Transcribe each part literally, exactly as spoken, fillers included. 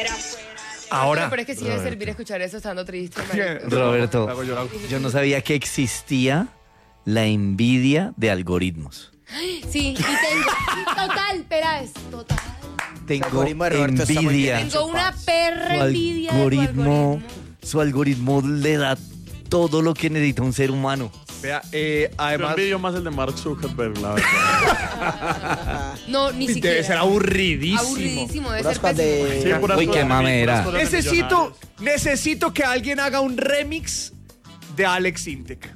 Ahora. Pero es que sí debe servir escuchar eso estando triste. marico. Roberto, yo no sabía que existía la envidia de algoritmos. Sí, y tengo. Total, espera, es total. Tengo algoritmo de Roberto está muy bien envidia. hecho. Tengo una Su perra envidia de tu algoritmo, algoritmo. su algoritmo le da todo lo que necesita un ser humano. Vea, eh, Yo además. envidio más el de Mark Zuckerberg, la verdad. No, ni siquiera. Debe ser aburridísimo. Aburridísimo, debe Puras ser cosas pésimo. de- Sí, puras Uy, cosas qué de- mamera. puras cosas de Necesito, millonarios. necesito que alguien haga un remix de Alex Intec.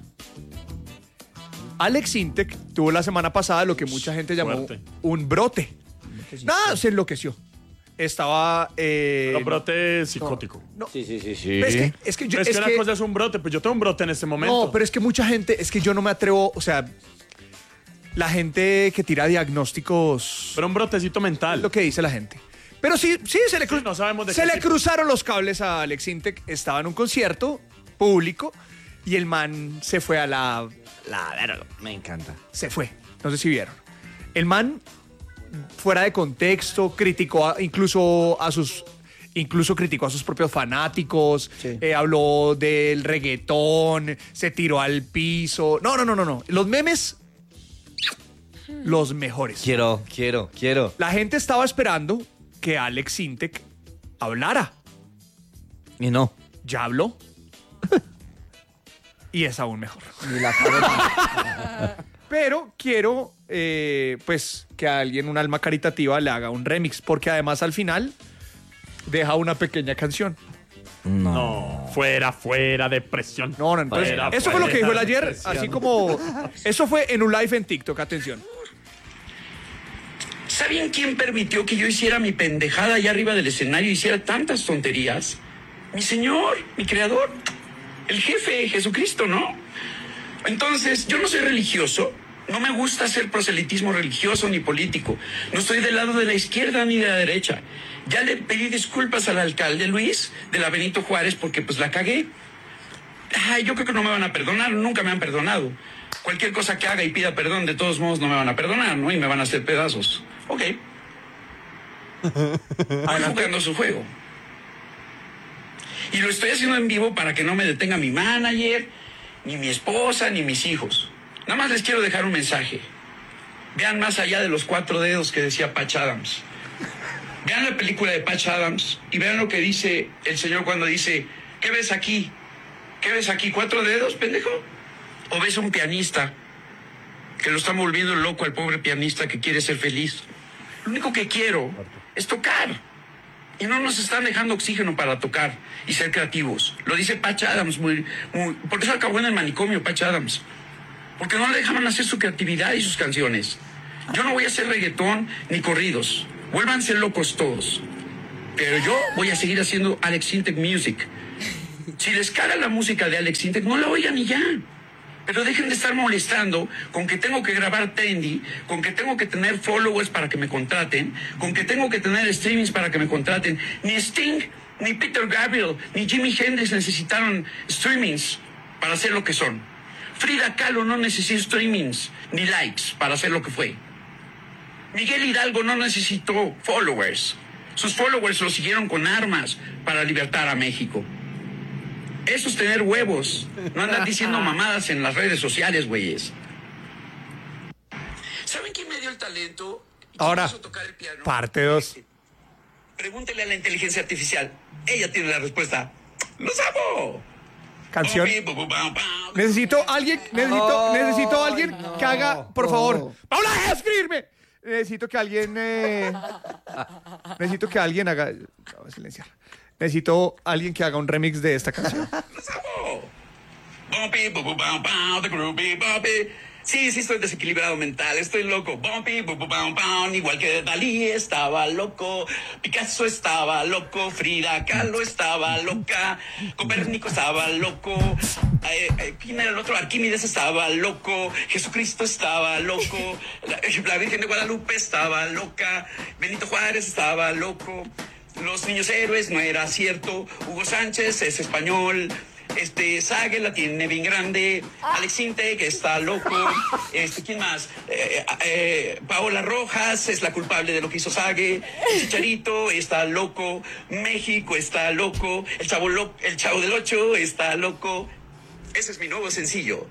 Alex Intec tuvo la semana pasada lo que mucha gente llamó Fuerte. un brote. Nada, se enloqueció. Estaba. Eh, Pero brote psicótico. no, Sí, sí, sí, sí. es que, es que yo. Pero es, es que que- una cosa es un brote, pues yo tengo un brote en este momento. no, pero es que mucha gente. Es que yo no me atrevo. O sea, la gente que tira diagnósticos. Pero un brotecito mental. Es lo que dice la gente. Pero sí, sí, se le, cru- Sí, no sabemos de se qué le tipo. cruzaron los cables a Alex Intec. Estaba en un concierto público y el man se fue a la. la verga. Me encanta. Se fue. No sé si vieron. El man, fuera de contexto, criticó a- incluso a sus. Incluso criticó a sus propios fanáticos, Sí. eh, habló del reggaetón, se tiró al piso. No, no, no, no, no. Los memes, los mejores. Quiero, quiero, quiero. La gente estaba esperando que Alex Intec hablara. Y no. Ya habló. Y es aún mejor. Ni la cabeza. Pero quiero, eh, pues, que alguien, un alma caritativa, le haga un remix. Porque además al final deja una pequeña canción. No. No, fuera, fuera, depresión. No, no, entonces, Fuera, eso fue lo que dijo él fuera, ayer. depresión. Así como... Eso fue en un live en TikTok. Atención. ¿Saben quién permitió que yo hiciera mi pendejada allá arriba del escenario y hiciera tantas tonterías? Mi Señor, mi Creador, el jefe, Jesucristo, ¿no? Entonces, yo no soy religioso, no me gusta hacer proselitismo religioso ni político, no estoy del lado de la izquierda ni de la derecha. Ya le pedí disculpas al alcalde Luis de la Benito Juárez porque pues la cagué. Ay, yo creo que no me van a perdonar, nunca me han perdonado. Cualquier cosa que haga y pida perdón, de todos modos no me van a perdonar, ¿no? Y me van a hacer pedazos. Ok. Voy jugando su juego. Y lo estoy haciendo en vivo para que no me detenga mi manager, ni mi esposa, ni mis hijos. Nada más les quiero dejar un mensaje. Vean más allá de los cuatro dedos que decía Patch Adams. Vean la película de Patch Adams y vean lo que dice el señor cuando dice, ¿qué ves aquí? ¿Qué ves aquí? ¿Cuatro dedos, pendejo? ¿O ves a un pianista que lo está volviendo loco al pobre pianista que quiere ser feliz? Lo único que quiero es tocar. Y no nos están dejando oxígeno para tocar y ser creativos. Lo dice Patch Adams, muy, muy, por eso acabó en el manicomio Patch Adams. Porque no le dejaban hacer su creatividad y sus canciones. Yo no voy a hacer reggaetón ni corridos. Vuélvanse locos todos. Pero yo voy a seguir haciendo Alex Intec Music. Si les caga la música de Alex Intec, no la oigan y ya. Pero dejen de estar molestando con que tengo que grabar trendy, con que tengo que tener followers para que me contraten, con que tengo que tener streamings para que me contraten. Ni Sting, ni Peter Gabriel, ni Jimi Hendrix necesitaron streamings para ser lo que son. Frida Kahlo no necesitó streamings ni likes para ser lo que fue. Miguel Hidalgo no necesitó followers. Sus followers lo siguieron con armas para libertar a México. Eso es tener huevos. No andan diciendo mamadas en las redes sociales, güeyes. ¿Saben quién me dio el talento? ¿Quién Ahora, hizo tocar el piano? parte dos. Pregúntele a la inteligencia artificial. Ella tiene la respuesta. ¡Los amo! Canción. Necesito alguien, necesito, necesito alguien que haga, por favor. ¡Paula, deja de escribirme! Necesito que alguien. eh, necesito que alguien haga. No, voy a silenciar. Necesito alguien que haga un remix de esta canción. ¡Los amo! Bumpy, bu, bu, bam, bam, the groovy, bumpy. Sí, sí, estoy desequilibrado mental, estoy loco. Bumpy, bu, bu, bam, bam. Igual que Dalí estaba loco, Picasso estaba loco, Frida Kahlo estaba loca, Copérnico estaba loco, eh, eh, ¿quién era el otro? Arquímedes estaba loco, Jesucristo estaba loco, la, la Virgen de Guadalupe estaba loca, Benito Juárez estaba loco, los niños héroes no era cierto, Hugo Sánchez es español. Este, Sage la tiene bien grande. Alex Intec está loco. Este, ¿quién más? Eh, eh, Paola Rojas es la culpable de lo que hizo Sage. Chicharito está loco. México está loco. El chavo, lo, el chavo del ocho está loco. Ese es mi nuevo sencillo.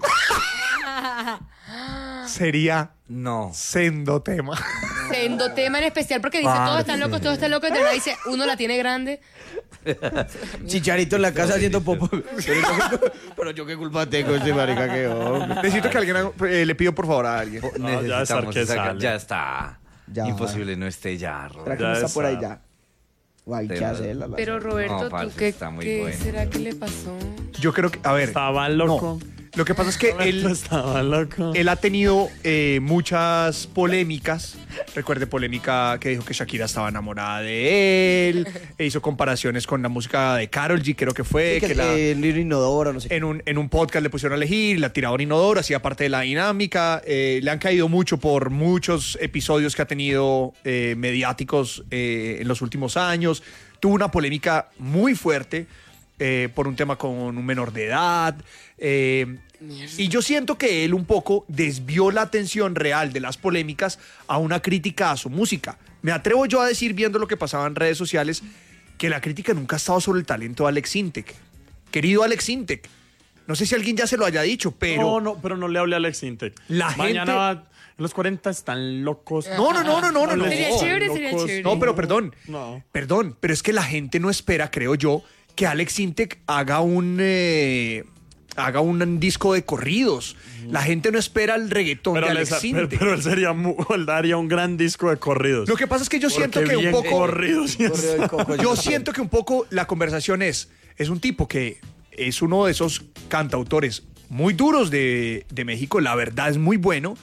Sería No. sendo tema. Sendo tema en especial porque dice todos están locos, todos están locos. Y de verdad dice uno la tiene grande. Chicharito en la casa haciendo popo. Pero yo qué culpa tengo ese marica que hombre. Necesito que alguien haga- eh, le pido por favor a alguien. No, ya está, Necesitamos que esa- sale. ya está. Ya. Imposible no esté ya. Ro. ¿Será que Ya no está está. por ahí ya? O hay que Pero- hacerla. la- Pero Roberto, No, ¿tú parce, qué, está muy qué bueno. será que le pasó? Yo creo que, a ver. Estaba loco. No, lo que pasa es que Roberto él, estaba loco. él ha tenido eh, muchas polémicas. Recuerde polémica que dijo que Shakira estaba enamorada de él. E hizo comparaciones con la música de Karol G, creo que fue. Sí, que que la- eh, el inodoro, no sé qué. en, un, en un podcast le pusieron a elegir, la tiraron inodoro, hacía parte de la dinámica. Eh, le han caído mucho por muchos episodios que ha tenido eh, mediáticos eh, en los últimos años. Tuvo una polémica muy fuerte eh, por un tema con un menor de edad. eh, y yo siento que él un poco desvió la atención real de las polémicas a una crítica a su música. Me atrevo yo a decir, viendo lo que pasaba en redes sociales, que la crítica nunca ha estado sobre el talento de Alex Intec. Querido Alex Intec, no sé si alguien ya se lo haya dicho, pero... No, no, pero no le hable a Alex Intec. La Mañana gente- va- en los cuarenta están locos. No, no, no, no, no, no, no. Sería chévere, sería locos. chévere. No, pero perdón. No. Perdón, pero es que la gente no espera, creo yo, que Alex Intec haga un... eh, haga un disco de corridos. La gente no espera el reggaetón Pero, de le Alex sa- pero, Intec. pero él sería mu- él daría un gran disco de corridos. Lo que pasa es que yo siento Porque que un bien poco... corridos. y Correo del coco, Yo siento que un poco la conversación es, es un tipo que es uno de esos cantautores muy duros de, de México, la verdad es muy bueno,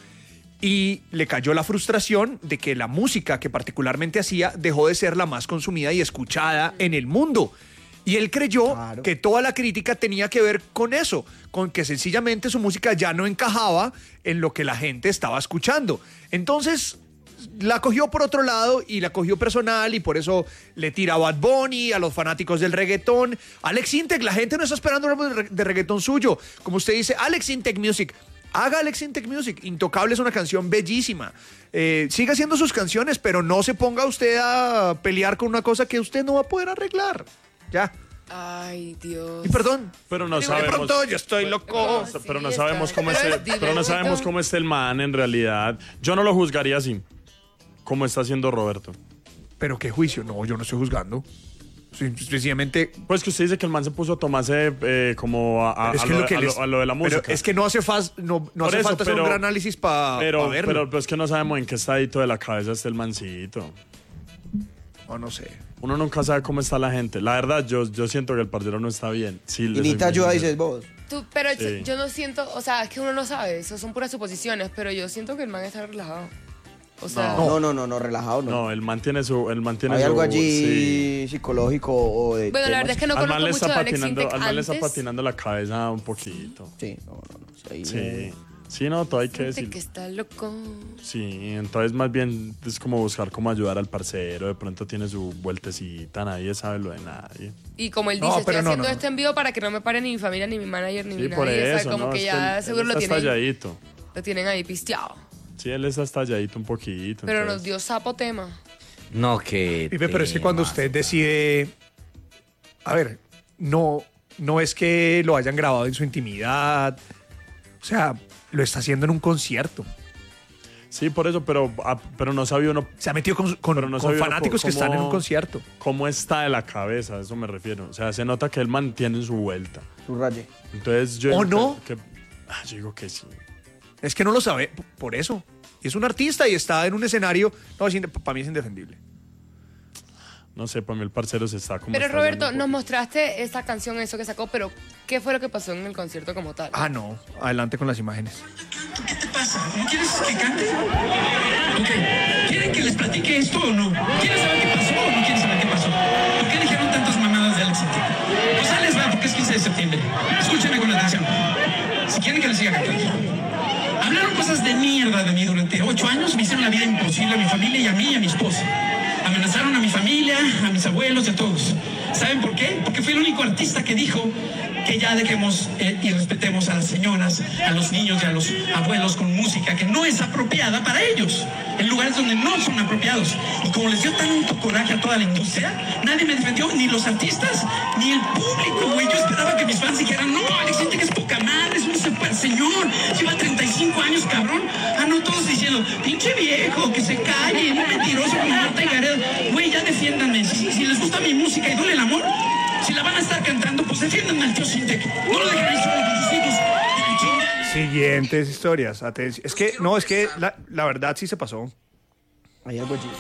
y le cayó la frustración de que la música que particularmente hacía dejó de ser la más consumida y escuchada en el mundo. Y él creyó Claro. que toda la crítica tenía que ver con eso, con que sencillamente su música ya no encajaba en lo que la gente estaba escuchando. Entonces la cogió por otro lado y la cogió personal y por eso le tira a Bad Bunny, a los fanáticos del reggaetón. Alex Intec, la gente no está esperando algo de, re- de reggaetón suyo. Como usted dice, Alex Intec Music. Haga Alex Intec Music. Intocable es una canción bellísima. Eh, siga haciendo sus canciones, pero no se ponga usted a pelear con una cosa que usted no va a poder arreglar. Ya. Ay, Dios. Y perdón. Pero no De sabemos. pronto yo estoy loco. Sí, Pero no está sabemos bien. cómo es Pero el, dime, pero no sabemos Tito. cómo es el man en realidad. Yo no lo juzgaría así, como está haciendo Roberto. Pero qué juicio. No, yo no estoy juzgando. Sí, sencillamente. Pues que usted dice que el man se puso a tomarse eh, como a, a- Pero es a que lo, lo que a les- lo- a lo de la música. Pero es que no hace, faz- no, no Por hace eso, falta hacer pero- un gran análisis para pero, verlo. pero, pero es que no sabemos en qué estadito de la cabeza está el mancito. No, no sé. Uno nunca sabe cómo está la gente. La verdad, yo, yo siento que el parcero no está bien. Sí, Y le soy ni te muy ayuda, sincero. dices vos. Tú, pero Sí. yo no siento, o sea, es que uno no sabe, eso son puras suposiciones, pero yo siento que el man está relajado. O sea, No. No, no, no, no, relajado, no. No, él mantiene su... Él mantiene Hay su- algo allí sí. psicológico o de. bueno, la temas. verdad es que no Al man conozco le mucho está de Alex patinando, Intec al man le está antes. patinando la cabeza un poquito. Sí, no, no, no. sí, ahí Sí. no. Sí, no, todo hay que Gente decir. que está loco. Sí, entonces más bien es como buscar cómo ayudar al parcero. De pronto tiene su vueltecita, nadie sabe lo de nadie. Y como él No, dice, estoy pero no, haciendo no, no. este envío para que no me pare ni mi familia, ni mi manager, ni Sí, mi por nadie. O sea, eso, como ¿no? que Es ya él- él seguro lo está tienen, estalladito. lo tienen ahí pisteado. Sí, él está estalladito un poquito. Pero entonces- nos dio sapo tema. No, que. Pipe, pero es que cuando usted decide. A ver, no, no es que lo hayan grabado en su intimidad. O sea, lo está haciendo en un concierto. Sí, por eso, pero, ah, pero no sabía uno Se ha metido con, con- Pero no con sabía uno fanáticos que cómo- están en un concierto. cómo está de la cabeza, a eso me refiero. O sea, se nota que él mantiene su vuelta. Su raye. Entonces yo... ¿O digo no? Que, que- ah, yo digo que sí. Es que no lo sabe p- por eso. Y es un artista y está en un escenario. No, es inde- para mí es indefendible. No sé, para mí el parcero se está como... Pero estallando Roberto, un nos poquito. mostraste esa canción, eso que sacó, pero ¿qué fue lo que pasó en el concierto como tal? Ah, no. Adelante con las imágenes. ¿Qué te pasa? ¿No quieres que cante? Ok. ¿Quieren que les platique esto o no? ¿Quieren saber qué pasó o no quieren saber qué pasó? ¿Por qué dijeron tantas mamadas de Alex Intec? Pues ahí les va, porque es quince de septiembre. Escúchenme con atención. Si quieren que les siga cantando. Hablaron cosas de mierda de mí durante ocho años. Me hicieron la vida imposible a mi familia y a mí y a mi esposa. Amenazaron a mi familia, a mis abuelos y a todos. ¿Saben por qué? Porque fui el único artista que dijo que ya dejemos eh, y respetemos a las señoras, a los niños y a los abuelos con música que no es apropiada para ellos, en lugares donde no son apropiados. Y como les dio tanto coraje a toda la industria, nadie me defendió, ni los artistas, ni el público, güey. Yo esperaba que mis fans dijeran, no, Alex Intec es poca madre, es un super señor, lleva treinta y cinco años, cabrón. Ah, no, todos diciendo, pinche viejo, que se calle, un mentiroso como Marta y Gareda. Güey, ya defiéndanme. Si, si les gusta mi música y duele el amor, si la van a estar cantando, pues defiéndanme al tío Intec. No lo dejen ahí solo con sus hijos. Siguientes historias. Atención. Es que, no, es que la, la verdad sí se pasó. Hay algo allí.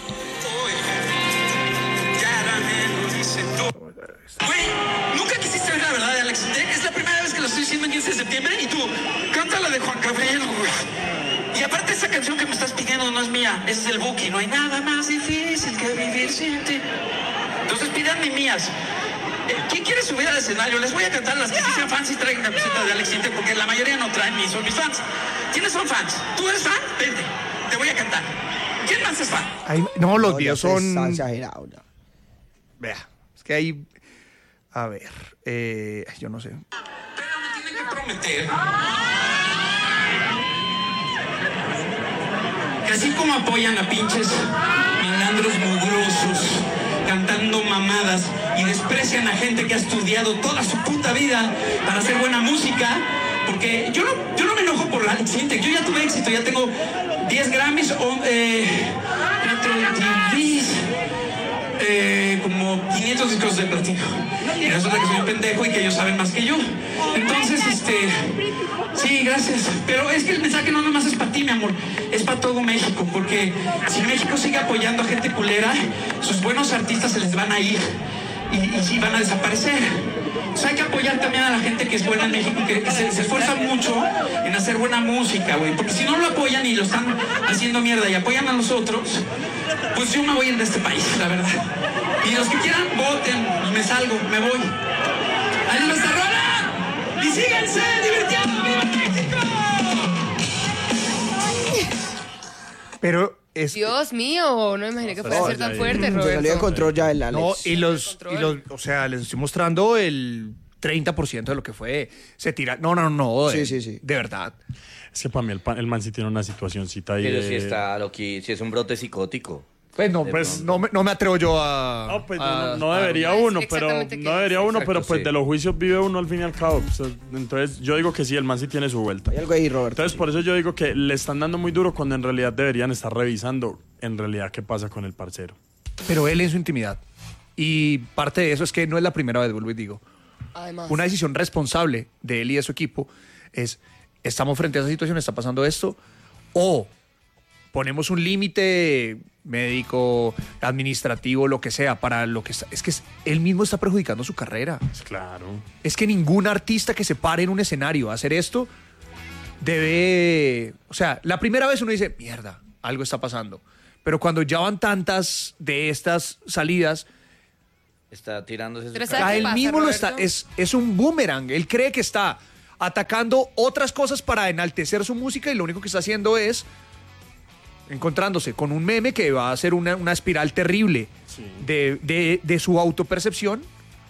Güey, nunca quisiste ver la verdad de Alex Intec. Es la primera vez que lo estoy diciendo en quince de septiembre y tú, canta la de Juan Gabriel, güey. Y aparte esa canción que me estás pidiendo no es mía, ese es el Buki. No hay nada más difícil que vivir sin ti. Entonces pídanme mías. ¿Quién quiere subir al escenario? Les voy a cantar las que sí sean fans y traigan camiseta de Alex Intec, porque la mayoría no traen ni son mis fans. ¿Quiénes son fans? ¿Tú eres fan? Vente, te voy a cantar. ¿Quién más es fan? Ay, no, los No, videos ya son... está exagerado, ya. Vea, es que hay... A ver, eh, yo no sé. Pero me tienen que prometer que así como apoyan a pinches malandros mugrosos cantando mamadas y desprecian a gente que ha estudiado toda su puta vida para hacer buena música, porque yo no, yo no me enojo por la Alex Intec, yo ya tuve éxito, ya tengo diez Grammys, o, eh, cuatro M T Vs, eh, como quinientos discos de platino. Y resulta que soy un pendejo y que ellos saben más que yo. Entonces, este... Sí, gracias. Pero es que el mensaje no nomás es para ti, mi amor. Es para todo México. Porque si México sigue apoyando a gente culera, sus buenos artistas se les van a ir. Y, y sí, van a desaparecer. O sea, hay que apoyar también a la gente que es buena en México, que, que se, se esfuerza mucho en hacer buena música, güey. Porque si no lo apoyan y lo están haciendo mierda y apoyan a nosotros, pues yo me voy a ir de este país, la verdad. Y los que quieran, voten, me salgo, me voy. ¡Ahí va esta rola! ¡Y síganse divirtiendo! ¡Viva México! Pero es... Dios mío, no me imaginé que fuera a ser tan fuerte, Se salió de Roberto. control ya el Alex. No, y los, control. y los, o sea, les estoy mostrando el treinta por ciento de lo que fue. Se tira, no, no, no, de, Sí, sí, sí. de verdad. Es que para mí el, pa- el man sí tiene una situacióncita ahí. Pero de- si está loqui, si es un brote psicótico. Pues no, De pues pronto. no, me- no me atrevo yo a... No, pues a- no, no a- debería a- uno, Sí, pero exactamente no qué debería es. uno, pero Exacto, pues sí. de los juicios vive uno al fin y al cabo. O sea, entonces yo digo que sí, el man sí tiene su vuelta. Hay algo ahí, Roberto. Entonces por eso yo digo que le están dando muy duro cuando en realidad deberían estar revisando en realidad qué pasa con el parcero. Pero él en su intimidad. Y parte de eso es que no es la primera vez, vuelvo y digo. Además. Una decisión responsable de él y de su equipo es, estamos frente a esa situación, está pasando esto, o ponemos un límite médico, administrativo, lo que sea, para lo que está. Es que es- él mismo está perjudicando su carrera. Pues claro. Es que ningún artista que se pare en un escenario a hacer esto debe... O sea, la primera vez uno dice, mierda, algo está pasando. Pero cuando ya van tantas de estas salidas, Está tirándose su Pero cara. a ¿Sabes qué él pasa, mismo lo Roberto? está, es, es un boomerang. Él cree que está atacando otras cosas para enaltecer su música y lo único que está haciendo es encontrándose con un meme que va a hacer una, una espiral terrible Sí. de, de- de su autopercepción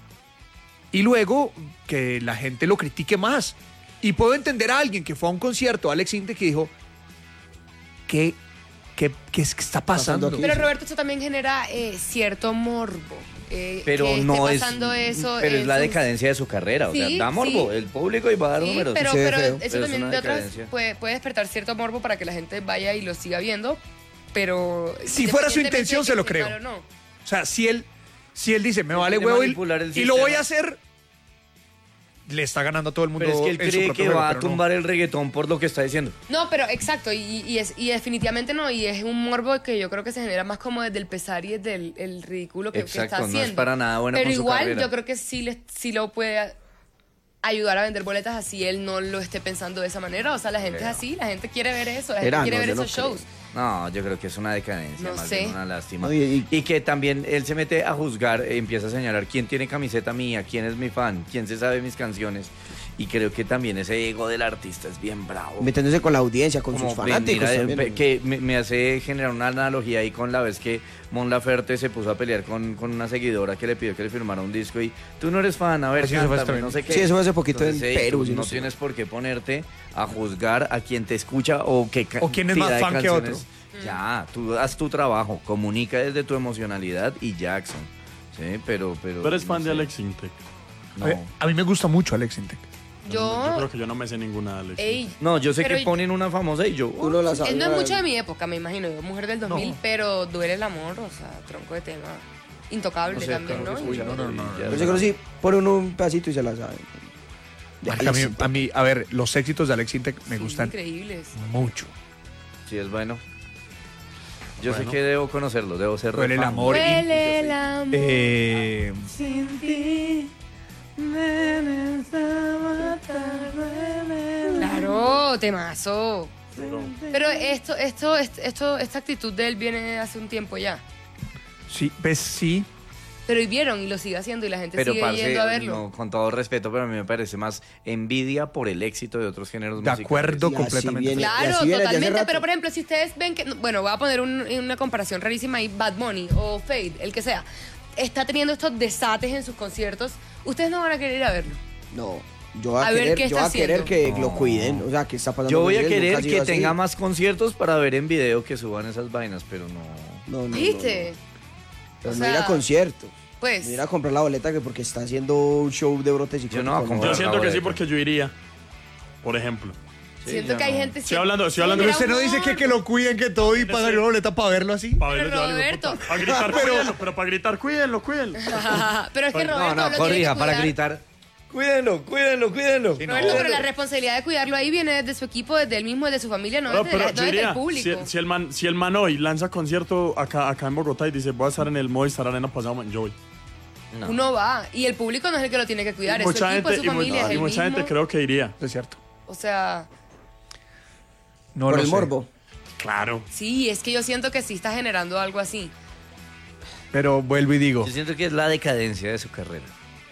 y luego que la gente lo critique más. Y puedo entender a alguien que fue a un concierto, Alex Intec, que dijo, ¿qué, qué, qué es que está pasando? Pasando aquí. Pero Roberto, eso también genera eh, cierto morbo. eh, Pero que esté no es. pasando eso Pero es en la sus- decadencia de su carrera. O sea, Sí, da morbo. sí. El público y va a dar Sí, números. pero, Se ve pero feo. eso Pero es también una de otras decadencia. puede, puede despertar cierto morbo para que la gente vaya y lo siga viendo, pero... Si fuera su independientemente intención, de se lo que creo. sea malo o no. O sea, si él, si él dice, me Él vale quiere huevo y, manipular el y lo voy sistema. a hacer, le está ganando a todo el mundo. Pero es que él en su cree propio que juego, va a pero no. tumbar el reggaetón por lo que está diciendo. No, pero exacto, y, y, es, y definitivamente no, y es un morbo que yo creo que se genera más como desde el pesar y desde el, el ridículo que, que Exacto, está no es haciendo. para nada bueno Pero con su igual carrera. yo creo que sí, le, sí lo puede ayudar a vender boletas así él no lo esté pensando de esa manera. O sea, la gente Creo. es así, la gente quiere ver eso, la gente Era, quiere no, ver yo no esos creo. shows. No, yo creo que es una decadencia, No más sé. bien una lástima. No, y- y, que también él se mete a juzgar, eh, empieza a señalar quién tiene camiseta mía, quién es mi fan, quién se sabe mis canciones. Y creo que también ese ego del artista es bien bravo. Metiéndose con la audiencia, con Como sus fanáticos venir a- también. pe- que me, me hace generar una analogía ahí con la vez que Mon Laferte se puso a pelear con, con una seguidora que le pidió que le firmara un disco y tú no eres fan, a ver, Sí, eso fue cántame, también. no sé qué. Sí, eso fue hace poquito en ey, Perú, tú si no no estoy tienes por qué ponerte a juzgar a quien te escucha o que O quién es más fan que otro. Ya, tú haz tu trabajo, comunica desde tu emocionalidad y Jackson. Sí, pero... pero Tú eres no fan de sé. Alex Intec. No. A, a mí me gusta mucho Alex Intec. Yo Yo. creo que yo no me sé ninguna de Alex Intec. Ey. No, yo sé Pero que ponen una famosa y yo... Tú no la Él sabes. no es mucho de mi época, me imagino. Yo, mujer del dos mil, No. pero duele el amor, o sea, tronco de tema. Intocable No sé, también, claro ¿no? que escucha, no, no, no, ya Pero yo creo que sí, pone uno un pedacito y se la sabe. De Marica, a, mí, Alex a mí, a ver, los éxitos de Alex Intec me Sí, gustan increíbles. mucho. Sí, es bueno. Yo Bueno. sé que debo conocerlo, debo ser Duele el fan. amor. y- Huele el amor. Eh, Sin ti, Claro, temazo. Pero esto, esto, esto, esta actitud de él viene hace un tiempo ya. sí, pues sí. Pero y vieron y lo sigue haciendo y la gente Pero, sigue parce, yendo a verlo. no, con todo respeto, pero a mí me parece más envidia por el éxito de otros géneros De musicales. acuerdo Y así completamente. viene. Y Claro, así viene desde hace totalmente. rato. Pero por ejemplo, si ustedes ven que, bueno, voy a poner un- una comparación rarísima ahí, Bad Bunny o Fade, el que sea, está teniendo estos desates en sus conciertos, ustedes no van a querer ir a verlo. No, yo voy a, A ver querer, qué yo está voy a querer haciendo. que lo cuiden. O sea, que está pasando. Yo voy a con ellos, querer nunca ha sido que así. tenga más conciertos para ver en video que suban esas vainas, pero no. No, no, no, ¿Viste? no. Pero O no sea, ir a conciertos. Pues, No ir a comprar la boleta que porque está haciendo un show de brotes Yo no voy a comprar. Yo siento la que sí boleta. porque yo iría. Por ejemplo. siento ya que hay no. gente... Estoy hablando- estoy hablando- genera Pero usted no dice humor. que, que lo cuiden, que todo y pagar una boleta para verlo así. Para Pero verlo, yo digo, Roberto. puta, para gritar, cuídenlo, pero para gritar, cuídenlo, cuídenlo. Pero es que Roberto No, no, lo tiene corrija, que para cuidar. gritar. Cuídenlo, cuídenlo, cuídenlo. Sí, no. Roberto, pero la responsabilidad de cuidarlo ahí viene desde su equipo, desde él mismo, desde su familia, no No, desde, pero la- no yo desde diría, el público. si, si el man, si el man hoy lanza concierto acá, acá en Bogotá y dice, voy a estar en el Movistar Arena pasado, man, yo voy. No. Uno va y el público no es el que lo tiene que cuidar, Y es su mucha equipo, gente, es su y mu- familia, es y el mucha mismo. gente creo que iría. Es cierto. O sea, No Por lo el sé. morbo. Claro. sí, es que yo siento que sí está generando algo así. Pero vuelvo y digo. Yo siento que es la decadencia de su carrera.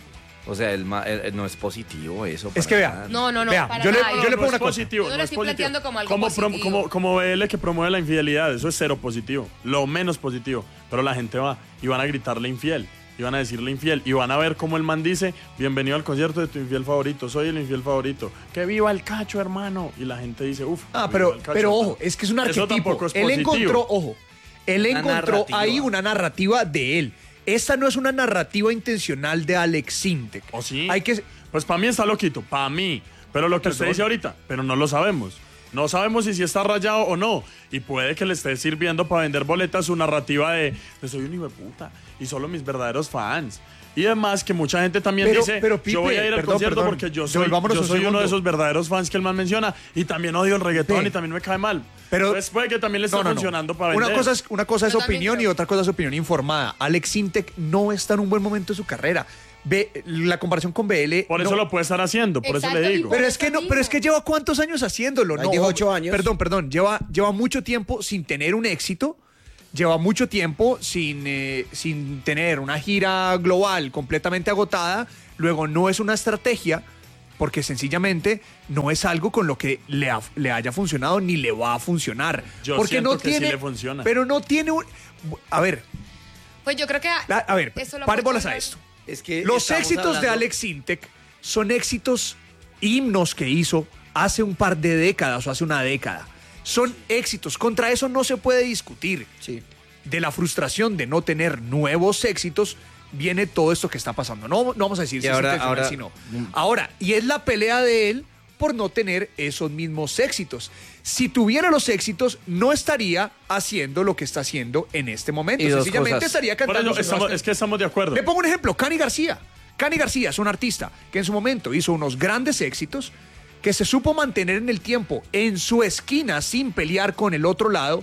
O sea, el ma- el- el- no es positivo eso. Es para que vea, nada. No, no, no, Vea, para yo le- nada. yo le no pongo es una cosa. positivo, Yo no no lo es estoy positivo. planteando como algo como, prom- positivo. como, como B L que promueve la infidelidad, eso es cero positivo, lo menos positivo. Pero la gente va y van a gritarle infiel, y van a decirle infiel, y van a ver cómo el man dice, bienvenido al concierto de tu infiel favorito, soy el infiel favorito, que viva el cacho, hermano. Y la gente dice, uff. Ah, pero, pero ojo, es que es un Eso arquetipo. tampoco es Él positivo. encontró, ojo, él Una encontró narrativa. ahí una narrativa de él. Esta no es una narrativa intencional de Alex Sintek. ¿O sí? Hay que, Pues para mí está loquito, para mí. Pero lo que usted Perdón. dice ahorita, pero no lo sabemos. No sabemos si sí está rayado o no. Y puede que le esté sirviendo para vender boletas su narrativa de, de soy un hijo de puta y solo mis verdaderos fans. Y además que mucha gente también Pero- dice, pero, Pipe, yo voy a ir al perdón, concierto perdón. porque yo soy, Devolvámonos yo un soy uno segundo. de esos verdaderos fans que el man menciona y también odio el reggaetón Pipe. y también me cae mal. Pero- Entonces puede que también le esté no, no, no. funcionando para vender. Una cosa es, una cosa es Yo también opinión y creo. otra cosa es opinión informada. Alex Sintek no está en un buen momento de su carrera. Ve, la comparación con B L. Por eso no- lo puede estar haciendo, por Exacto, eso le y digo. por- Pero es que no, pero es que lleva cuántos años haciéndolo, Ahí no. dijo hombre, ocho años. Perdón, perdón, lleva, lleva mucho tiempo sin tener un éxito, lleva mucho tiempo sin, eh, sin tener una gira global completamente agotada. Luego no es una estrategia, porque sencillamente no es algo con lo que le, ha- le haya funcionado ni le va a funcionar. Yo porque siento no que sí tiene, le funciona. Pero no tiene un. A ver, Pues yo creo que... la- a ver, eso lo pare puede bolas a poner- esto. Es que Los estamos éxitos de hablando- Alex Sintek son éxitos, himnos que hizo hace un par de décadas o hace una década. Son éxitos. Contra eso no se puede discutir. Sí. De la frustración de no tener nuevos éxitos viene todo esto que está pasando. No, no vamos a decir Y si ahora- es intencional, ahora- si no. Ahora, y es la pelea de él por no tener esos mismos éxitos. Si tuviera los éxitos, no estaría haciendo lo que está haciendo en este momento. Y dos Sencillamente cosas. estaría Por cantando. eso sus estamos- nuevas es que estamos de acuerdo. le pongo un ejemplo, Cani García. Cani García es un artista que en su momento hizo unos grandes éxitos, que se supo mantener en el tiempo, en su esquina, sin pelear con el otro lado.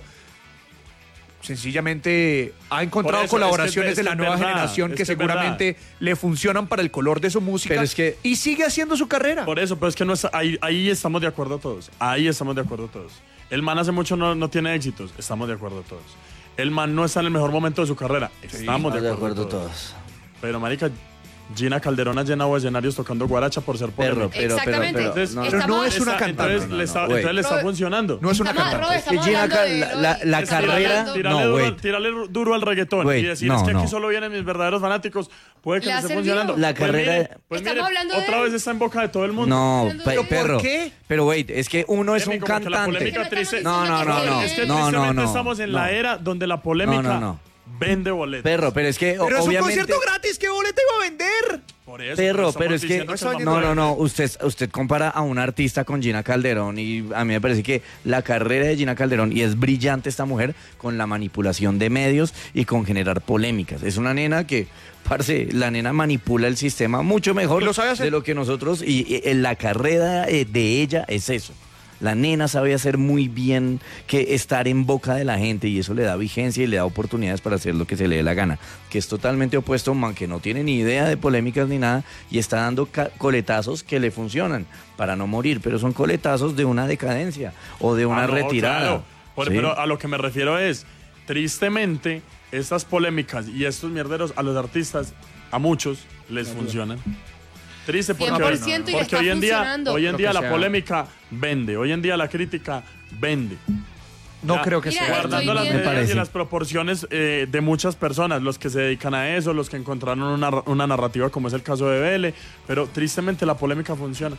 Sencillamente ha encontrado Por eso, colaboraciones es que es de la verdad, nueva es generación que que es seguramente le funcionan para el color de su música. Pero es que- y sigue haciendo su carrera. Por eso, pero es que no está- ahí, ahí estamos de acuerdo todos. Ahí estamos de acuerdo todos. El man hace mucho no, no tiene éxitos. Estamos de acuerdo todos. El man no está en el mejor momento de su carrera. Estamos de Estamos de acuerdo, acuerdo todos. todos. Pero, marica, Gina Calderón ha llenado escenarios tocando guaracha por ser Perro, polémica. pero, pero, Exactamente. pero, Entonces, no, Pero no es una Está- cantante. Entonces, No, no, le está, no, güey. entonces le está Robert- funcionando. No es una Estamos- cantante. Robert, estamos Gina hablando Cal- de la- él la- hoy. la Estamos carrera- hablando- Tírale, No, duro, güey. tírale duro al reggaetón Güey, y decir no, es que aquí no. solo vienen mis verdaderos fanáticos. Puede que ¿Le no ha esté servido? funcionando. La Pues carrera- mire, pues Estamos mire, hablando de otra él. vez está en boca de todo el mundo. No, hablando de pero él. perro. ¿Por qué? Pero wait, es que uno es Emi, un como que la cantante. polémica Es que no triste- estamos No, no, diciendo no, que Es que él- no, no, tristemente no. estamos en la No. era donde la polémica No, no, no. vende boletos. Perro, pero es que Pero es un obviamente... concierto gratis, ¿qué boleta iba a vender? Por eso, Perro, estamos pero es que diciendo no el no, mambo no, no, vende. usted, usted compara a un artista con Gina Calderón y a mí me parece que la carrera de Gina Calderón, y es brillante esta mujer, con la manipulación de medios y con generar polémicas. Es una nena que, parce, la nena manipula el sistema mucho mejor Y lo sabe hacer. de lo que nosotros, y, y en la carrera eh, de ella es eso. La nena sabe hacer muy bien que estar en boca de la gente y eso le da vigencia y le da oportunidades para hacer lo que se le dé la gana. Que es totalmente opuesto a un man que no tiene ni idea de polémicas ni nada y está dando ca- coletazos que le funcionan para no morir, pero son coletazos de una decadencia o de una Ah, no, retirada. claro. Por- ¿Sí? Pero a lo que me refiero es, tristemente, estas polémicas y estos mierderos a los artistas, a muchos, les funcionan. Triste porque, cien por hoy- ciento y porque está hoy en día, funcionando. hoy en Lo día que la sea. polémica vende, hoy en día la crítica vende. No Ya, creo que Mira, sea. Guardando estoy las viendo- medidas y parece. las proporciones eh, de muchas personas, los que se dedican a eso, los que encontraron una, una narrativa como es el caso de Vélez, pero tristemente la polémica funciona.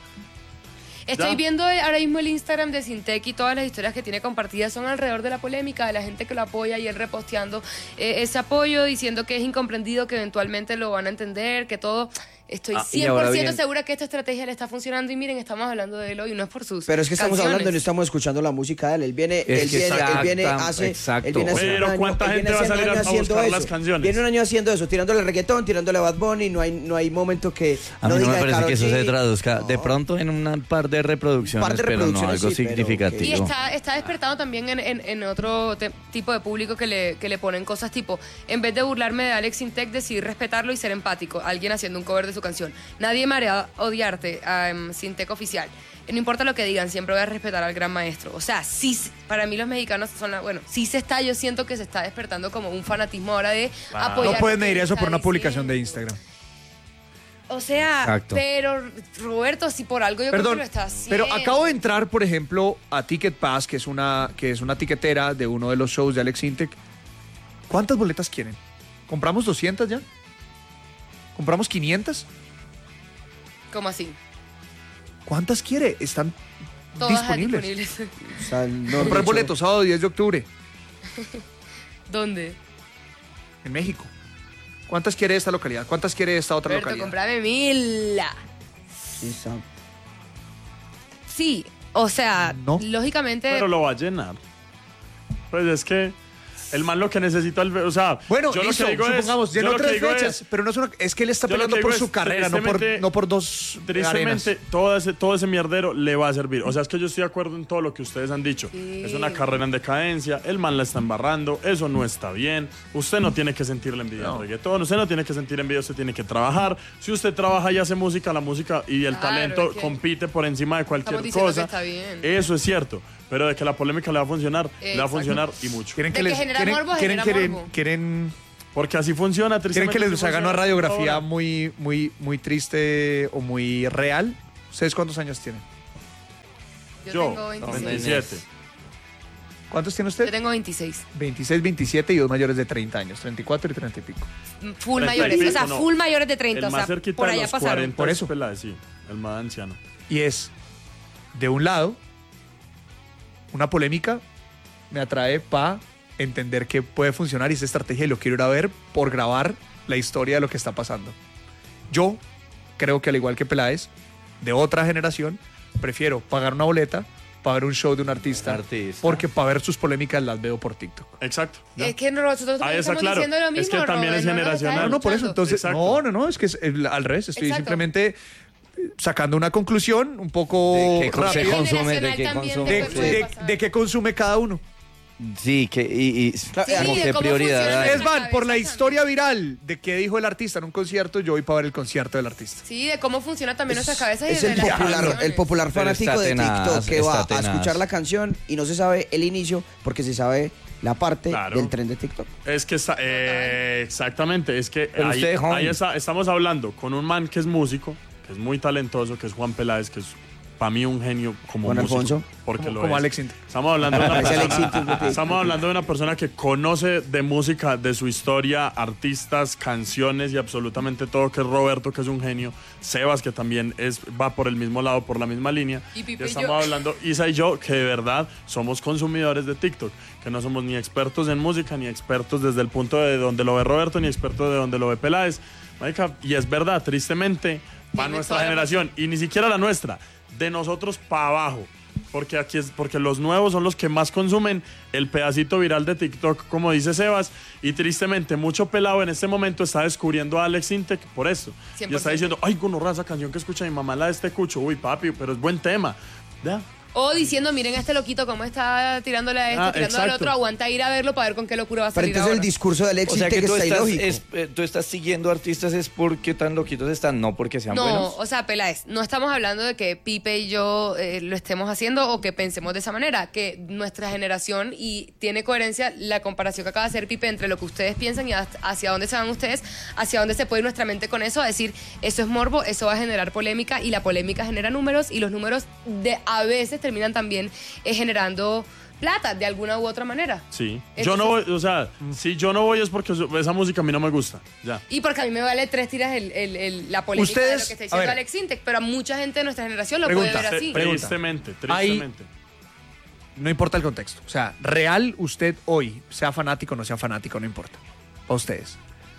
Estoy Ya. viendo ahora mismo el Instagram de Sintec y todas las historias que tiene compartidas son alrededor de la polémica, de la gente que lo apoya y él reposteando eh, ese apoyo, diciendo que es incomprendido, que eventualmente lo van a entender, que todo... Estoy Ah, y cien por ahora ciento bien- segura que esta estrategia le está funcionando y miren, estamos hablando de él hoy, no es por sus Pero es que estamos canciones. hablando y no estamos escuchando la música de él. Él viene, Es él que viene, él viene, exacta- hace, exacto. él viene hace Pero un año, ¿cuánta él gente viene va a hace un salir año a haciendo buscar eso. las canciones? Viene un año haciendo eso, tirándole reggaetón, tirándole a Bad Bunny, no hay, no hay momento que A no mí no diga me de parece Karol que eso G. se traduzca de No. pronto en un par de reproducciones, Un par de pero no reproducciones, algo sí, pero significativo. Y está, está despertando también en, en- en otro te- tipo de público que le, que le ponen cosas tipo, en vez de burlarme de Alex Intec, decidí respetarlo y ser empático. Alguien haciendo un cover de su canción. Nadie me hará odiarte, um, Sintec oficial. No importa lo que digan, siempre voy a respetar al gran maestro. O sea, sí, para mí los mexicanos son la, bueno, sí se está, yo siento que se está despertando como un fanatismo ahora de apoyar. No puedes lo que medir él eso está por una publicación de diciendo. Instagram. O sea, Exacto. pero Roberto, si por algo yo creo Perdón, que lo está haciendo. pero acabo de entrar, por ejemplo, a Ticket Pass, que es una que es una tiquetera de uno de los shows de Alex Intec. ¿Cuántas boletas quieren? ¿Compramos doscientas ya? ¿Compramos quinientas? ¿Cómo así? ¿Cuántas quiere? Están Todas disponibles. disponibles. O sea, no, Comprar dicho- boletos sábado diez de octubre ¿Dónde? en México. ¿Cuántas quiere esta localidad? ¿Cuántas quiere esta otra Roberto, localidad? comprame mil. Sí, Sam. Sí, o sea, No. lógicamente... Pero lo va a llenar. Pues es que el man lo que necesita, el, o sea, Bueno, yo listo, lo que digo es, supongamos, yo llenó lo que tres digo fechas, es, pero no es una, es que él está yo lo peleando que por digo su es, carrera, no por, tristemente- no por dos tristemente arenas. todo ese, todo ese mierdero le va a servir. O sea, es que yo estoy de acuerdo en todo lo que ustedes han dicho. Sí. Es una carrera en decadencia, el man la está embarrando, eso no está bien. Usted no tiene que sentirle envidia al reggaetón, usted no tiene que sentir envidia, usted tiene que trabajar. Si usted trabaja y hace música, la música y el Claro, talento es que compite por encima de cualquier estamos diciendo cosa. que está bien. Eso es cierto. Pero de que la polémica le va a funcionar, le va a Exacto. funcionar y mucho. Quieren De que que les genera quieren, morbo, quieren, genera quieren, morbo. quieren, Porque así funciona, quieren tristemente. que les así hagan una funciona radiografía ahora. muy, muy, muy triste o muy real. ¿Ustedes cuántos años tienen? Yo, Yo, tengo no, veintiséis. veintisiete. ¿Cuántos tiene Yo usted? tengo veintiséis. veintiséis, veintisiete y dos mayores de treinta años, treinta y cuatro y treinta y pico. Full treinta y mayores. pico, o sea, no. full mayores de treinta. El O más sea, cerquita por de allá los pasaron. cuarenta Por es eso. pelada, sí, el más anciano. Y es, de un lado, una polémica me atrae para entender que puede funcionar y esa estrategia y lo quiero ir a ver por grabar la historia de lo que está pasando. Yo creo que al igual que Peláez, de otra generación, prefiero pagar una boleta para ver un show de un artista, Artista. porque para ver sus polémicas las veo por TikTok. Exacto. Es que nosotros Ahí también está estamos claro. diciendo lo Es mismo. que también Robert, es no nos estás generacional. No, no, por eso, escuchando. entonces, Exacto. no, no, no, es que es el- al revés, estoy Exacto. simplemente eh, sacando una conclusión un poco De qué rápida se consume, de Generacional qué también consume. de, después puede de- pasar. de qué consume cada uno. Sí, que y, y Claro, como de que cómo prioridad funciona hay. el- Es van por la cabeza historia viral de qué dijo el artista en un concierto, yo voy para ver el concierto del artista. Sí, de cómo funciona también nuestra cabeza y Es de el las popular, canciones. el popular Pero fanático está de tenaz, TikTok que está va a tenaz. escuchar la canción y no se sabe el inicio porque se sabe la parte Claro. del tren de TikTok. Es que está, eh, exactamente, es que Pero ahí, usted, Juan. ahí está- estamos hablando con un man que es músico, que es muy talentoso, que es Juan Peláez, que es para mí un genio como Juan músico. Alfonso. Porque Como, lo como es. Alex Intec. Estamos hablando de una Parece Alex persona, Intec, porque- estamos hablando de una persona que conoce de música, de su historia, artistas, canciones y absolutamente todo, que es Roberto, que es un genio, Sebas, que también es, va por el mismo lado, por la misma línea. Y Pipe y estamos yo. hablando, Isa y yo, que de verdad somos consumidores de TikTok, que no somos ni expertos en música, ni expertos desde el punto de donde lo ve Roberto, ni expertos de donde lo ve Peláez. Marica, y es verdad, tristemente, para Tiene nuestra toda la generación, y ni siquiera la nuestra, de nosotros para abajo. Porque aquí es porque los nuevos son los que más consumen el pedacito viral de TikTok, como dice Sebas, y tristemente mucho pelado en este momento está descubriendo a Alex Intec por eso. cien Y por está ciento. diciendo, ay, gonorra, esa canción que escucha mi mamá, la de este cucho, uy, papi, pero es buen tema. Ya. O diciendo, miren a este loquito cómo está tirándole a este, Ah, tirándole al exacto. otro, aguanta ir a verlo para ver con qué locura va a Pero salir entonces ahora. el discurso de Alex O sea Intec que tú está estás, ilógico. es- eh, tú estás siguiendo artistas es porque tan loquitos están, no porque sean No, buenos. o sea, Peláez, no estamos hablando de que Pipe y yo eh, lo estemos haciendo o que pensemos de esa manera, que nuestra generación, y tiene coherencia la comparación que acaba de hacer Pipe entre lo que ustedes piensan y hasta- hacia dónde se van ustedes, hacia dónde se puede ir nuestra mente con eso, a decir, eso es morbo, eso va a generar polémica y la polémica genera números y los números de, a veces terminan también eh, generando plata de alguna u otra manera. Sí. Entonces- yo no voy, o sea, si yo no voy es porque esa música a mí no me gusta. Ya. Y porque a mí me vale tres tiras el, el- el- la polémica Ustedes- de lo que está a diciendo ver. Alex Intec, pero a mucha gente de nuestra generación lo Pregunta, puede ver así. pregunta. Tristemente, Hay- tristemente. No importa el contexto. O sea, real, usted hoy, sea fanático o no sea fanático, no importa. Para ustedes.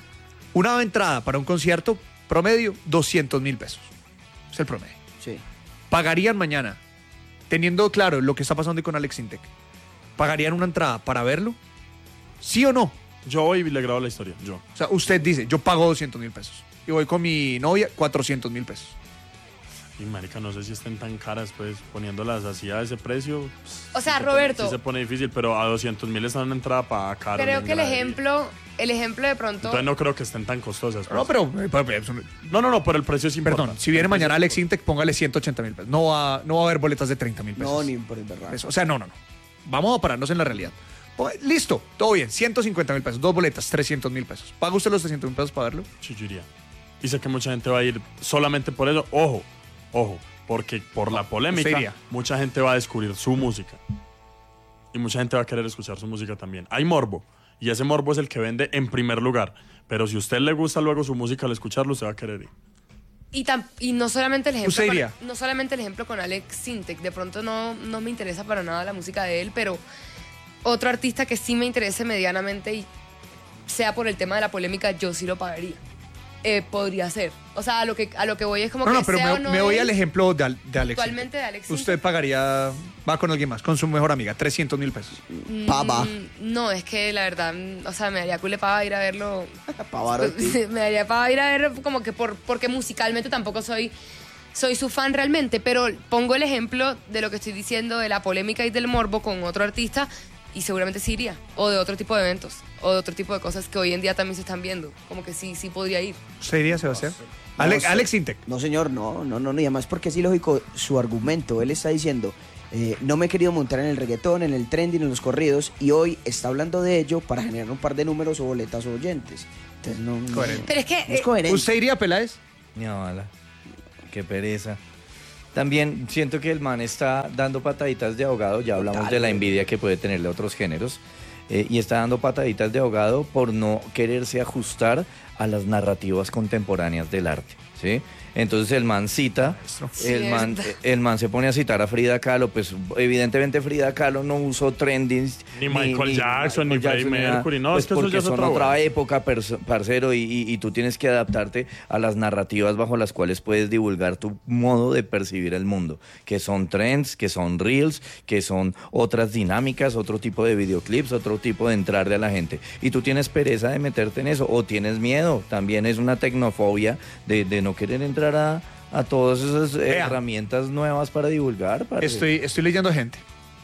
Una entrada para un concierto, promedio, doscientos mil pesos. Es el promedio. Sí. ¿Pagarían mañana, teniendo claro lo que está pasando con Alex Intec, pagarían una entrada para verlo? ¿Sí o no? Yo voy y le grabo la historia, yo. O sea, usted dice, yo pago doscientos mil pesos. Y voy con mi novia, cuatrocientos mil pesos. Y marica, no sé si estén tan caras, pues, poniéndolas así a ese precio. pues, O sea, sí se pone- Roberto. sí se pone difícil, pero a doscientos mil está una entrada para caro. Creo en que el gradería. ejemplo, el ejemplo de pronto... Entonces no creo que estén tan costosas. pues. No, pero, eh, pero- pero- No, no, no, pero el precio es importante. perdón, si viene mañana Alex Intec, póngale ciento ochenta mil pesos. No va, no va a haber boletas de treinta mil pesos. No, ni por el verdad. Eso, o sea, no, no, no. Vamos a pararnos en la realidad. Ponga- Listo, todo bien, ciento cincuenta mil pesos, dos boletas, trescientos mil pesos. ¿Paga usted los trescientos mil pesos para verlo? Sí, yo iría. Y sé que mucha gente va a ir solamente por eso. Ojo, ojo, porque por la usted polémica, iría. mucha gente va a descubrir su música. Y mucha gente va a querer escuchar su música también. Hay morbo. Y ese morbo es el que vende en primer lugar. Pero si a usted le gusta luego su música al escucharlo, usted va a querer ir. Y, tam- y no solamente el ejemplo ¿Usted con, iría? no solamente el ejemplo con Alex Sintek, de pronto no, no me interesa para nada la música de él, pero otro artista que sí me interese medianamente y sea por el tema de la polémica, yo sí lo pagaría. Eh, podría ser. O sea, a lo que a lo que voy es como No, que no, pero sea me, o no me voy él, al ejemplo de, Al- de Alex. actualmente de Alex Usted Sintek. pagaría, va con alguien más, con su mejor amiga, trescientos mil pesos. Pava. Mm, No, es que la verdad, mm, o sea, me daría culo para ir a verlo. Pavarotti. me daría para ir a ver como que por, porque musicalmente tampoco soy soy su fan realmente, pero pongo el ejemplo de lo que estoy diciendo de la polémica y del morbo con otro artista y seguramente sí iría, o de otro tipo de eventos, o de otro tipo de cosas que hoy en día también se están viendo, como que sí, sí podría ir. ¿Usted iría, Sebastián? No Alex, sé. Alex Intec. No, señor, no, no, no, no, y además porque es ilógico su argumento. Él está diciendo, eh, no me he querido montar en el reggaetón, en el trending, en los corridos, y hoy está hablando de ello para generar un par de números o boletas o oyentes. Entonces no, no- Coherente. Pero es que no es eh, coherente. ¿Usted iría, Peláez? No, ala. Qué pereza. También siento que el man está dando pataditas de ahogado, ya hablamos Total, de la güey. envidia que puede tenerle a otros géneros, eh, y está dando pataditas de ahogado por no quererse ajustar a las narrativas contemporáneas del arte, ¿sí? Entonces el man cita, el man, Cierto. el man se pone a citar a Frida Kahlo, pues evidentemente Frida Kahlo no usó trendings. Ni Michael Jackson, ni Freddie nada, Mercury, no, pues es que eso porque ya es son otra otra vuelta. época, perso- parcero, y, y- y tú tienes que adaptarte a las narrativas bajo las cuales puedes divulgar tu modo de percibir el mundo, que son trends, que son reels, que son otras dinámicas, otro tipo de videoclips, otro tipo de entrarle a la gente. Y tú tienes pereza de meterte en eso, o tienes miedo, también es una tecnofobia de, de no querer entrar a, a todas esas eh, Vea. herramientas nuevas para divulgar. parce. Estoy, estoy leyendo gente.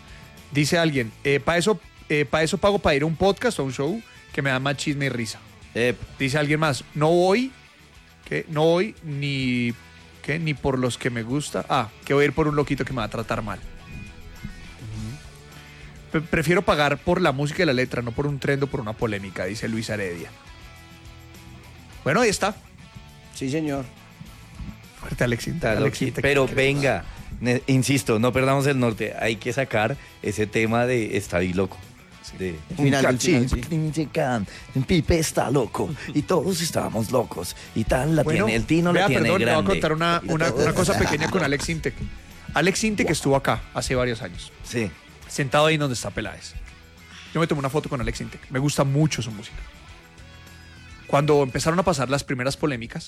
Dice alguien, para eso, eh, pa' eso pago para ir a un podcast o a un show que me da más chisme y risa. Eh, Dice alguien más, no voy, ¿qué? No voy ni, ¿qué? Ni por los que me gusta. Ah, que voy a ir por un loquito que me va a tratar mal. Pre- prefiero pagar por la música y la letra, no por un trend o por una polémica, dice Luis Heredia. Bueno, ahí está. Sí, señor. Fuerte, Alex Intec. Está Alex loqui- Intec. Pero venga, ne- insisto, no perdamos el norte. Hay que sacar ese tema de Estoy loco. De El final, el final, sí. Un Pipe está loco y todos estábamos locos y tal la Bueno, tiene, el Tino vea, la tiene perdón, le grande. voy a contar una, una, una cosa pequeña con Alex Intec. Alex Intec estuvo acá hace varios años, Sí. sentado ahí donde está Peláez. Yo me tomé una foto con Alex Intec. Me gusta mucho su música. Cuando empezaron a pasar las primeras polémicas,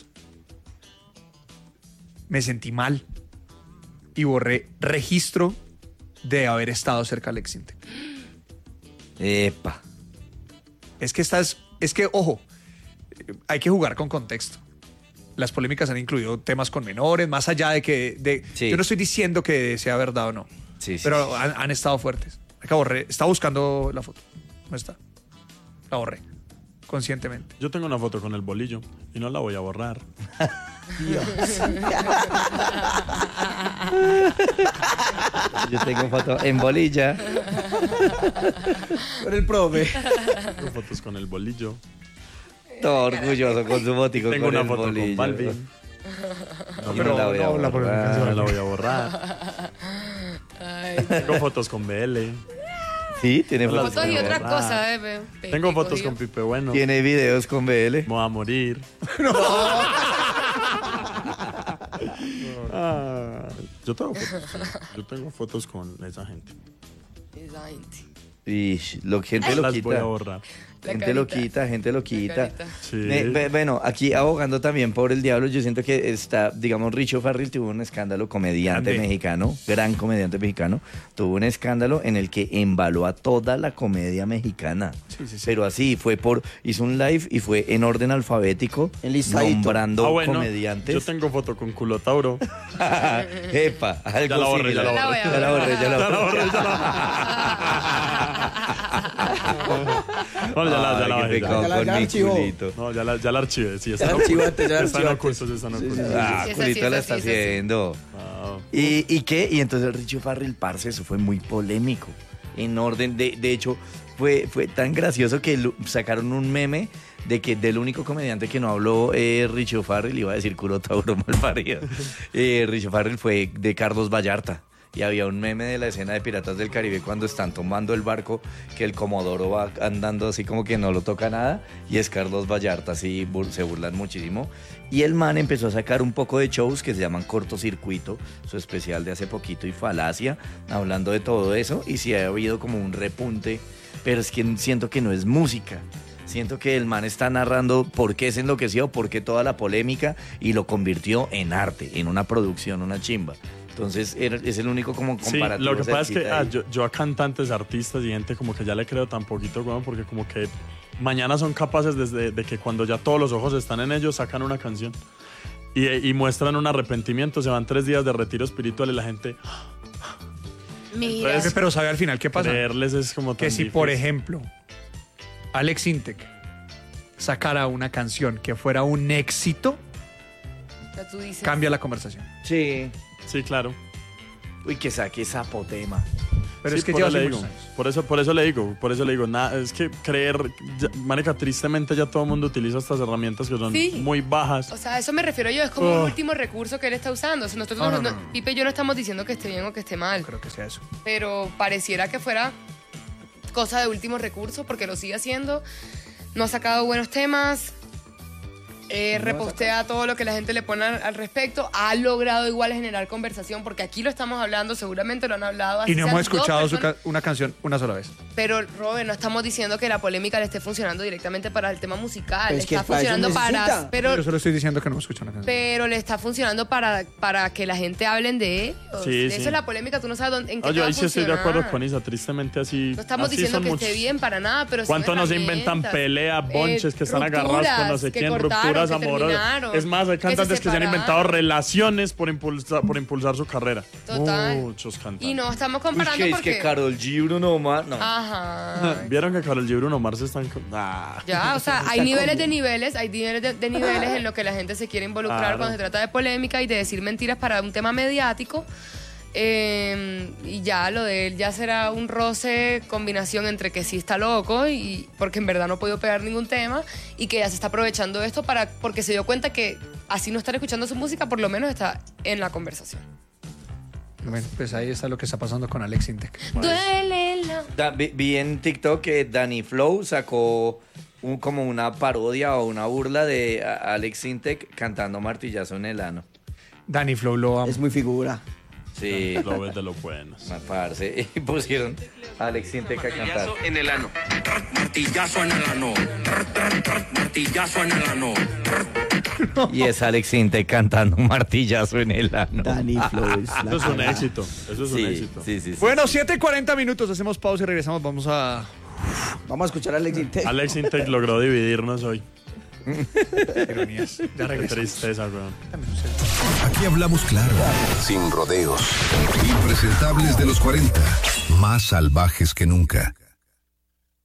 me sentí mal y borré registro de haber estado cerca de Alex Intec. Epa. Es que estás, es que, ojo, hay que jugar con contexto. Las polémicas han incluido temas con menores, más allá de que, de, Sí. yo no estoy diciendo que sea verdad o no, Sí, sí, pero sí. Han, han estado fuertes. Acá borré, estaba buscando la foto, no está. La borré, conscientemente. Yo tengo una foto con el bolillo y no la voy a borrar. Yo tengo foto en bolilla. Con el profe. Tengo fotos con el bolillo. Todo orgulloso con su botico. Tengo con una el foto bolillo. con Balvin. No, pero no la voy a no la ponemos en borrar. No la voy a borrar. Ay, Tengo fotos con B L. Sí, tiene No las fotos. fotos y voy a otras borrar. cosas, eh. pe- pe- Tengo fotos cogido. con Pipe Bueno. Tiene videos con B L. Me voy a morir. Ah, yo tengo fotos. Yo tengo fotos con esa gente. Esa gente. Y lo, gente No lo las voy quita. a borrar. La Gente lo carita. quita, gente lo La quita. carita. Sí. Eh, be- bueno, aquí abogando también por el diablo, yo siento que está, digamos, Richo Farrell tuvo un escándalo, comediante Grande. mexicano, gran comediante mexicano, tuvo un escándalo en el que embaló a toda la comedia mexicana. Sí, sí, sí. Pero así, fue por, hizo un live y fue en orden alfabético, Enlistadito. nombrando Ah, bueno, comediantes. yo tengo foto con Culotauro. Epa, algo Ya la borré, ya la similar. borré. Ya la borré, ya la Ya la borré. borré, ya la Bueno, ya la, ya Ay, la qué bajé, ya. pecado Ya la- con ya la mi archivó. culito. No, ya la, ya la archivé. Sí, Ya esa la no archivaste, ya la Están archivaste. ocultos, están ocultos. Ah, Sí, esa culito sí, la esa está sí, esa sí. haciendo. Ah, ¿Y, ¿Y qué? Y entonces Richo Farrell, parce, eso fue muy polémico. En orden, de, de hecho, fue, fue tan gracioso que lo- sacaron un meme de que del único comediante que no habló eh, Richo Farrell, iba a decir Culotauro malparido. eh, Richo Farrell fue de Carlos Vallarta. Y había un meme de la escena de Piratas del Caribe cuando están tomando el barco, que el Comodoro va andando así como que no lo toca nada, y es Carlos Vallarta, así bur- se burlan muchísimo. Y el man empezó a sacar un poco de shows que se llaman Cortocircuito, su especial de hace poquito, y Falacia, hablando de todo eso, y sí ha habido como un repunte, pero es que siento que no es música. Siento que el man está narrando por qué se enloqueció, por qué toda la polémica, y lo convirtió en arte, en una producción, una chimba. Entonces era- es el único como sí, comparativo. lo que pasa es que cerquita ah, ahí. yo, yo a cantantes, artistas y gente como que ya le creo tan poquito, weón, porque como que mañana son capaces desde de que cuando ya todos los ojos están en ellos sacan una canción y, y muestran un arrepentimiento, se van tres días de retiro espiritual y la gente Mira. Entonces, Pero ¿sabe al final qué pasa? creerles es como tan Que si, por difícil. ejemplo, Alex Intec sacara una canción que fuera un éxito, O sea, tú dices. cambia la conversación. Sí. Sí, claro. Uy, que saque zapotema. Pero Sí, es que por lleva eso le muchos digo, años. por eso, por eso le digo, por eso le digo, nada, es que creer, ya- marica, tristemente ya todo el mundo utiliza estas herramientas que son Sí. muy bajas. O sea, a eso me refiero yo, es como Oh. un último recurso que él está usando. O sea, nosotros No, no, no- no, no. Pipe y yo no estamos diciendo que esté bien o que esté mal, Creo que sea eso. pero pareciera que fuera cosa de último recurso porque lo sigue haciendo. No ha sacado buenos temas. Eh, repostea todo lo que la gente le pone al, al respecto. Ha logrado igual generar conversación porque aquí lo estamos hablando, seguramente lo han hablado. así Y no sean hemos dos escuchado su personas. ca- una canción una sola vez. Pero, Robert, no estamos diciendo que la polémica le esté funcionando directamente para el tema musical. Pero Le es que está para eso funcionando para. necesita. Pero, Yo solo estoy diciendo que no hemos escuchado una canción. pero le está funcionando para, para que la gente hablen de él. Sí, Eso sí. es la polémica, tú no sabes dónde, en qué Oye, te va a ahí sí estoy de funcionar. acuerdo con Isa, tristemente así. No estamos así diciendo son que muchos. esté bien para nada, pero son ¿Cuánto nos herramientas. inventan peleas, bonches que están rupturas agarrados con no sé que quién, cortaron, rupturas que amorosas? terminaron, Es más, hay que se cantantes que se han separaron. inventado relaciones por impulsar, por impulsar su carrera. Total. Muchos cantantes. Y no estamos Uy, comparando que es porque... que Karol G, Bruno Mars, no. Ajá. ¿Vieron que Karol G y Bruno Mars están con... Ah. Ya, o sea, hay niveles de niveles, hay niveles de, de niveles en lo que la gente se quiere involucrar Claro. cuando se trata de polémica y de decir mentiras para un tema mediático. Eh, y ya lo de él ya será un roce, combinación entre que sí está loco y porque en verdad no ha podido pegar ningún tema y que ya se está aprovechando esto para porque se dio cuenta que así no estar escuchando su música, por lo menos está en la conversación. Bueno, pues ahí está lo que está pasando con Alex Intec. Duele la... Da- vi, vi en TikTok que Danny Flow sacó un, como una parodia o una burla de a- Alex Intec cantando Martillazo en el ano. Danny Flow lo amo. Es muy figura. Sí, Lo ves de los buenos. me parece. Y pusieron a Alex Intec a cantar. En el ano. Martillazo en el ano. Martillazo en el ano. Y es Alex Intec cantando Martillazo en el ano. Danny Flow es la Eso es un cagada. éxito. Eso es un Sí, éxito. sí, sí, sí. Bueno, siete y cuarenta minutos, hacemos pausa y regresamos. Vamos a... Vamos a escuchar a Alex Intec. Alex Intec logró dividirnos hoy. Ironías. Ya Qué regresamos. tristeza, weón. Aquí hablamos claro, sin rodeos. Impresentables de los cuarenta, más salvajes que nunca.